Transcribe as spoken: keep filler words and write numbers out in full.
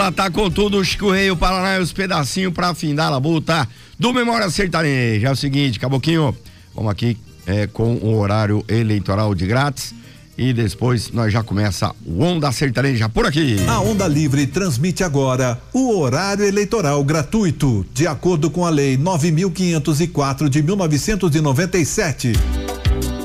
Tá com tudo, o Chico Rei, o Paraná e os pedacinhos pra afindar a labuta do Memória Sertaneja. É o seguinte, Caboquinho, vamos aqui é, com o horário eleitoral de grátis e depois nós já começa o Onda Sertaneja por aqui. A Onda Livre transmite agora o horário eleitoral gratuito, de acordo com a Lei nove mil quinhentos e quatro de mil novecentos e noventa e sete.